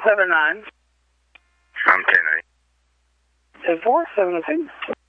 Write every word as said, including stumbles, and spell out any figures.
seven nine. I'm ten eight. Ten four seven six.